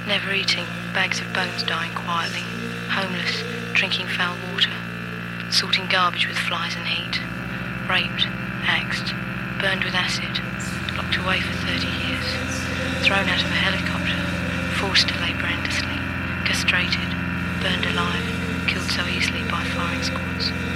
Never eating, bags of bones dying quietly. Homeless, drinking foul water. Sorting garbage with flies and heat. Raped, axed, burned with acid. Locked away for 30 years. Thrown out of a helicopter. Forced to labour endlessly. Castrated, burned alive, killed so easily by firing squads.